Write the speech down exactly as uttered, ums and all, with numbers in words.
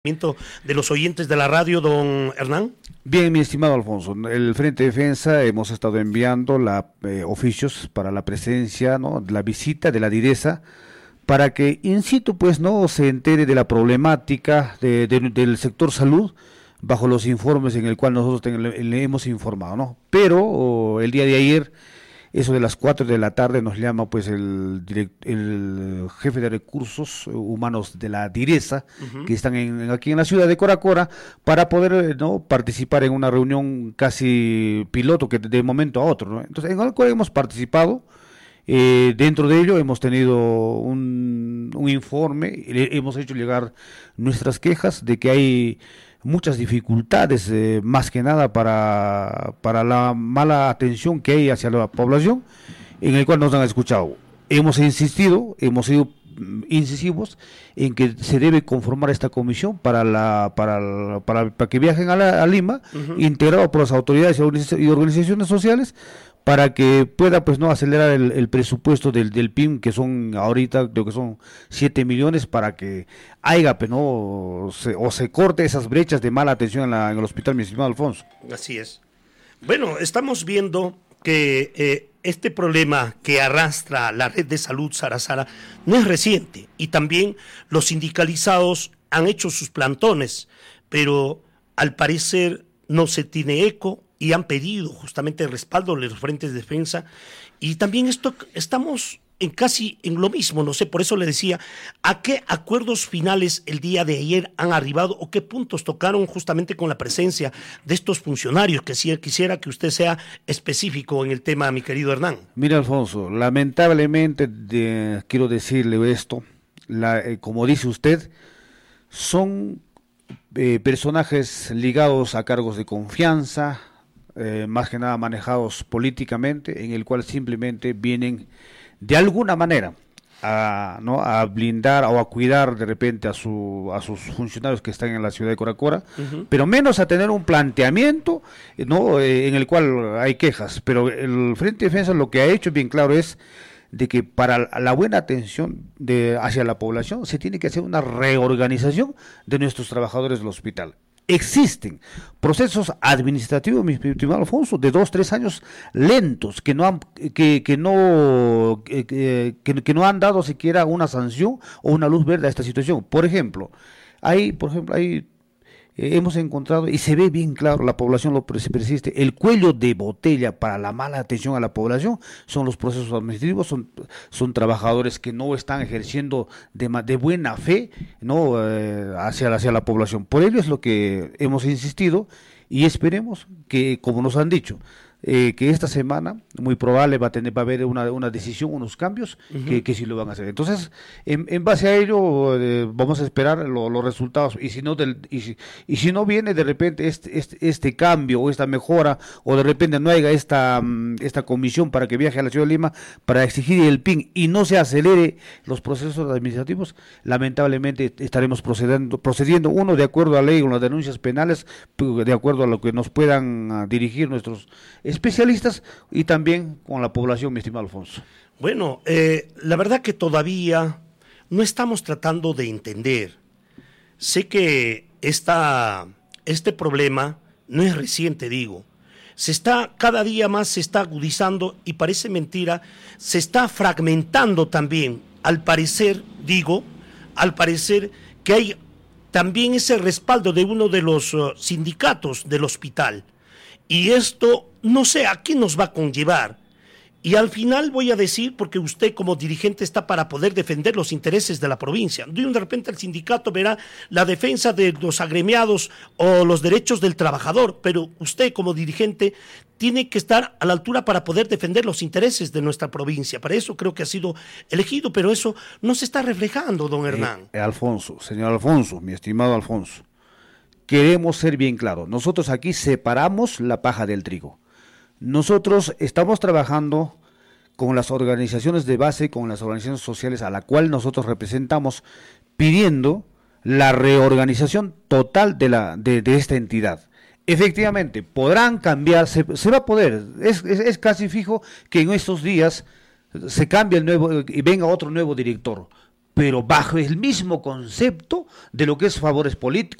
De los oyentes de la radio, don Hernán. Bien, mi estimado Alfonso, el Frente de Defensa hemos estado enviando la, eh, oficios para la presencia, ¿no?, la visita de la DIRESA, para que in situ pues no se entere de la problemática de, de, del sector salud bajo los informes en el cual nosotros ten, le, le hemos informado, ¿no? Pero oh, el día de ayer, eso de las cuatro de la tarde, nos llama pues el, direct, el jefe de recursos humanos de la DIRESA, uh-huh. que están en, aquí en la ciudad de Coracora, para poder, ¿no?, participar en una reunión casi piloto, que de momento a otro, ¿no? Entonces, en el cual hemos participado. Eh, dentro de ello hemos tenido un, un informe, hemos hecho llegar nuestras quejas de que hay muchas dificultades, eh, más que nada para, para la mala atención que hay hacia la población, en el cual nos han escuchado. Hemos insistido, hemos sido incisivos en que se debe conformar esta comisión para la para, la, para, para que viajen a, la, a Lima, uh-huh. integrado por las autoridades y organizaciones sociales, para que pueda pues no acelerar el, el presupuesto del, del P I M, que son ahorita creo que son siete millones, para que haya pues, no o se, o se corte esas brechas de mala atención en, la, en el hospital, mi estimado Alfonso. Así es. Bueno, estamos viendo que eh, este problema que arrastra la red de salud Sarasara no es reciente, y también los sindicalizados han hecho sus plantones, pero al parecer no se tiene eco y han pedido justamente el respaldo de los frentes de defensa, y también esto estamos en casi en lo mismo, no sé, por eso le decía, ¿a qué acuerdos finales el día de ayer han arribado o qué puntos tocaron justamente con la presencia de estos funcionarios? Que si quisiera que usted sea específico en el tema, mi querido Hernán. Mira, Alfonso, lamentablemente de, quiero decirle esto, la, eh, como dice usted, son eh, personajes ligados a cargos de confianza, Eh, más que nada manejados políticamente, en el cual simplemente vienen de alguna manera a, ¿no?, a blindar o a cuidar de repente a, su, a sus funcionarios que están en la ciudad de Coracora, uh-huh. pero menos a tener un planteamiento, ¿no?, eh, en el cual hay quejas. Pero el Frente de Defensa lo que ha hecho bien claro es de que para la buena atención de, hacia la población se tiene que hacer una reorganización de nuestros trabajadores del hospital. Existen procesos administrativos, mi estimado Alfonso, de dos, tres años lentos, que no han, que, que no, que, que, que no han dado siquiera una sanción o una luz verde a esta situación. Por ejemplo, hay, por ejemplo, hay Eh, hemos encontrado, y se ve bien claro, la población lo persiste, el cuello de botella para la mala atención a la población son los procesos administrativos, son, son trabajadores que no están ejerciendo de, de buena fe, ¿no?, eh, hacia, hacia la población. Por ello es lo que hemos insistido, y esperemos que, como nos han dicho, Eh, que esta semana muy probable va a tener va a haber una, una decisión, unos cambios, uh-huh. que, que sí lo van a hacer. Entonces, en, en base a ello, eh, vamos a esperar lo, los resultados, y si no del, y, si, y si no viene de repente este, este, este cambio o esta mejora, o de repente no haya esta, esta comisión para que viaje a la ciudad de Lima para exigir el P I M y no se acelere los procesos administrativos, lamentablemente estaremos procediendo, procediendo uno de acuerdo a la ley, con las denuncias penales, de acuerdo a lo que nos puedan uh, dirigir nuestros especialistas, y también con la población, mi estimado Alfonso. Bueno, eh, la verdad que todavía no estamos tratando de entender. Sé que esta, este problema no es reciente, digo. Se está, cada día más se está agudizando, y parece mentira, se está fragmentando también. Al parecer, digo, al parecer que hay también ese respaldo de uno de los uh, sindicatos del hospital. Y esto, no sé a qué nos va a conllevar. Y al final voy a decir, porque usted como dirigente está para poder defender los intereses de la provincia. De repente el sindicato verá la defensa de los agremiados o los derechos del trabajador, pero usted como dirigente tiene que estar a la altura para poder defender los intereses de nuestra provincia. Para eso creo que ha sido elegido, pero eso no se está reflejando, don Hernán. Eh, Alfonso, señor Alfonso, mi estimado Alfonso, queremos ser bien claros. Nosotros aquí separamos la paja del trigo. Nosotros estamos trabajando con las organizaciones de base, con las organizaciones sociales a la cual nosotros representamos, pidiendo la reorganización total de, la, de, de esta entidad. Efectivamente, podrán cambiar, se, se va a poder, es, es, es casi fijo que en estos días se cambie el nuevo y venga otro nuevo director. pero bajo el mismo concepto de lo que es favores políticos.